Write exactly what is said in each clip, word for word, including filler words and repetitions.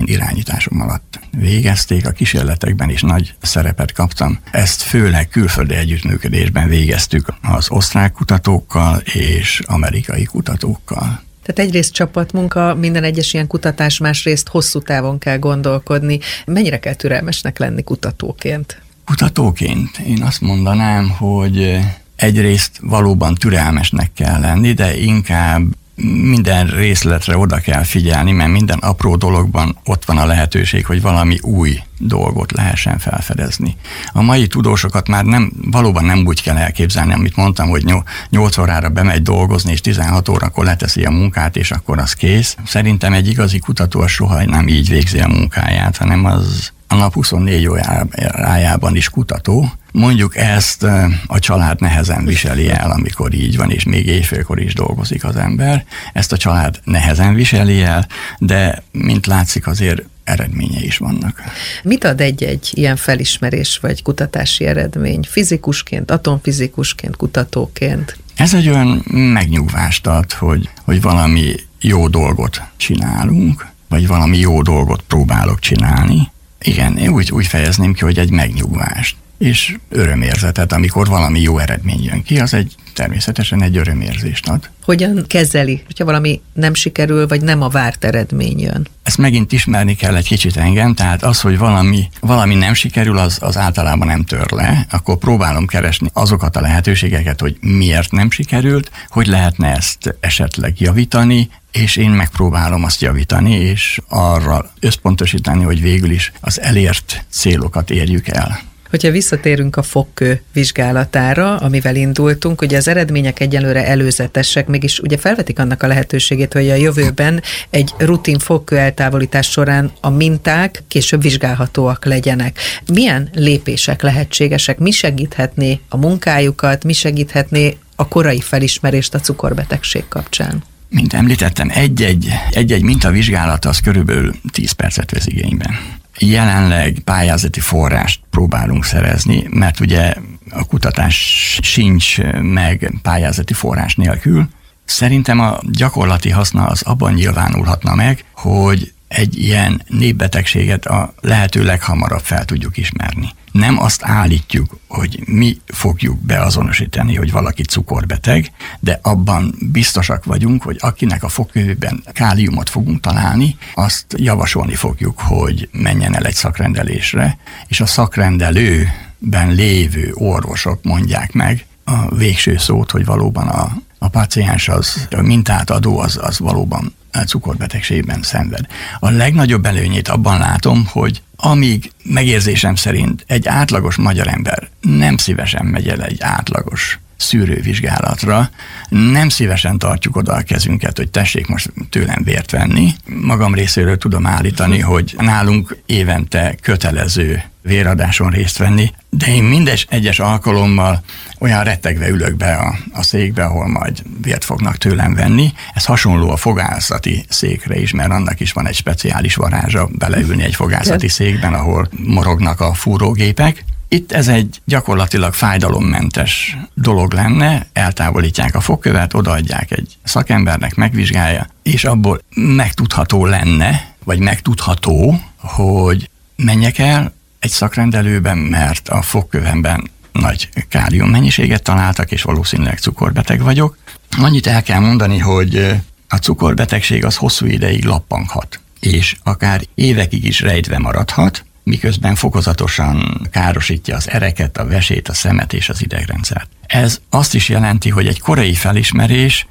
irányításom alatt végezték, a kísérletekben is nagy szerepet kaptam. Ezt főleg külföldi együttműködésben végeztük az osztrák kutatókkal és amerikai kutatókkal. Tehát egyrészt csapatmunka, minden egyes ilyen kutatás, másrészt hosszú távon kell gondolkodni. Mennyire kell türelmesnek lenni kutatóként? Kutatóként én azt mondanám, hogy egyrészt valóban türelmesnek kell lenni, de inkább minden részletre oda kell figyelni, mert minden apró dologban ott van a lehetőség, hogy valami új dolgot lehessen felfedezni. A mai tudósokat már nem, valóban nem úgy kell elképzelni, amit mondtam, hogy nyolc órára bemegy dolgozni, és tizenhat órakor leteszi a munkát, és akkor az kész. Szerintem egy igazi kutató soha nem így végzi a munkáját, hanem az a nap huszonnégy órájában is kutató. Mondjuk ezt a család nehezen viseli el, amikor így van, és még éjfélkor is dolgozik az ember. Ezt a család nehezen viseli el, de mint látszik, azért eredménye is vannak. Mit ad egy-egy ilyen felismerés vagy kutatási eredmény? Fizikusként, atomfizikusként, kutatóként? Ez egy olyan megnyugvást ad, hogy, hogy valami jó dolgot csinálunk, vagy valami jó dolgot próbálok csinálni. Igen, én úgy, úgy fejezném ki, hogy egy megnyugvást és örömérzetet, amikor valami jó eredmény jön ki, az egy természetesen egy örömérzést ad. Hogyan kezeli, hogyha valami nem sikerül, vagy nem a várt eredmény jön? Ezt megint ismerni kell egy kicsit engem, tehát az, hogy valami, valami nem sikerül, az, az általában nem tör le, akkor próbálom keresni azokat a lehetőségeket, hogy miért nem sikerült, hogy lehetne ezt esetleg javítani, és én megpróbálom azt javítani, és arra összpontosítani, hogy végül is az elért célokat érjük el. Hogyha visszatérünk a fogkő vizsgálatára, amivel indultunk, ugye az eredmények egyelőre előzetesek, mégis ugye felvetik annak a lehetőségét, hogy a jövőben egy rutin fogkő eltávolítás során a minták később vizsgálhatóak legyenek. Milyen lépések lehetségesek? Mi segíthetné a munkájukat, mi segíthetné a korai felismerést a cukorbetegség kapcsán? Mint említettem, egy-egy, egy-egy mintavizsgálat az körülbelül tíz percet vesz igényben. Jelenleg pályázati forrást próbálunk szerezni, mert ugye a kutatás sincs meg pályázati forrás nélkül. Szerintem a gyakorlati haszna az abban nyilvánulhatna meg, hogy egy ilyen népbetegséget a lehető leghamarabb fel tudjuk ismerni. Nem azt állítjuk, hogy mi fogjuk beazonosítani, hogy valaki cukorbeteg, de abban biztosak vagyunk, hogy akinek a fogkövében káliumot fogunk találni, azt javasolni fogjuk, hogy menjen el egy szakrendelésre, és a szakrendelőben lévő orvosok mondják meg a végső szót, hogy valóban a, a páciens, az, a mintát adó, az, az valóban a cukorbetegségben szenved. A legnagyobb előnyét abban látom, hogy amíg megérzésem szerint egy átlagos magyar ember nem szívesen megy el egy átlagos szűrővizsgálatra, nem szívesen tartjuk oda a kezünket, hogy tessék most tőlem vért venni. Magam részéről tudom állítani, hogy nálunk évente kötelező véradáson részt venni, de én mindes egyes alkalommal olyan rettegve ülök be a, a székbe, ahol majd vért fognak tőlem venni. Ez hasonló a fogászati székre is, mert annak is van egy speciális varázsa beleülni egy fogászati székben, ahol morognak a fúrógépek. Itt ez egy gyakorlatilag fájdalommentes dolog lenne, eltávolítják a fogkövet, odaadják egy szakembernek, megvizsgálja, és abból megtudható lenne, vagy megtudható, hogy menjek el egy szakrendelőben, mert a fogkövemben nagy kálium mennyiséget találtak, és valószínűleg cukorbeteg vagyok. Annyit el kell mondani, hogy a cukorbetegség az hosszú ideig lappanghat, és akár évekig is rejtve maradhat, miközben fokozatosan károsítja az ereket, a vesét, a szemet és az idegrendszert. Ez azt is jelenti, hogy egy korai felismerés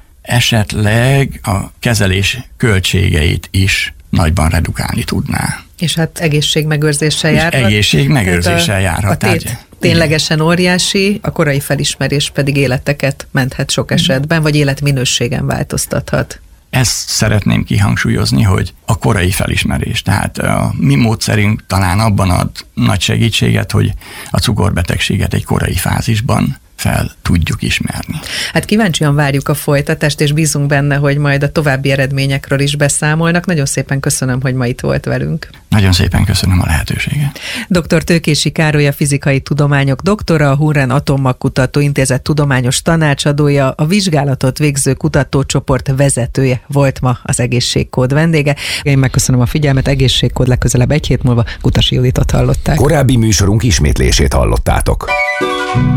esetleg a kezelés költségeit is nagyban redukálni tudná. És hát egészségmegőrzéssel járhat. Egészségmegőrzéssel járhat. A tét ténylegesen óriási, a korai felismerés pedig életeket menthet sok esetben, vagy életminőségen változtathat. Ezt szeretném kihangsúlyozni, hogy a korai felismerés, tehát a mi módszerünk talán abban ad nagy segítséget, hogy a cukorbetegséget egy korai fázisban fel tudjuk ismerni. Hát kíváncsian várjuk a folytatást, és bízunk benne, hogy majd a további eredményekről is beszámolnak. Nagyon szépen köszönöm, hogy ma itt volt velünk. Nagyon szépen köszönöm a lehetőséget. doktor Tőkési Károly, a fizikai tudományok doktora, a Hunrán Atommagkutató Intézet tudományos tanácsadója, a vizsgálatot végző kutatócsoport vezetője volt ma az Egészségkód vendége. Én megköszönöm a figyelmet, Egészségkód legközelebb egy hét múlva. Kutasi Juditot hallották. Korábbi műsorunk ismétlését hallottátok.